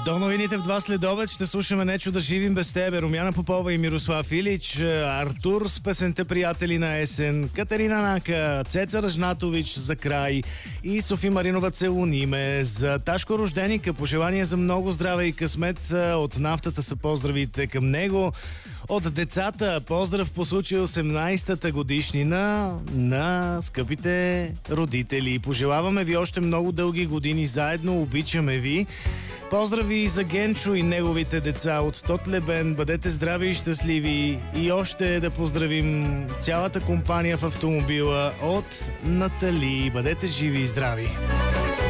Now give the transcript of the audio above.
До новините в 2 следобед ще слушаме Нечо да живим без тебе, Румяна Попова и Мирослав Илич, Артур с песента Приятели на есен, Катерина Нака, Цеца Ръжнатович за край и Софи Маринова целуниме. За Ташко Рожденика пожелания за много здраве и късмет от нафтата са поздравите към него. От децата поздрав по случай 18-та годишнина на скъпите родители. Пожелаваме ви още много дълги години заедно, обичаме ви. Поздрави за Генчо и неговите деца от Тотлебен. Бъдете здрави и щастливи. И още да поздравим цялата компания в автомобила от Натали. Бъдете живи и здрави!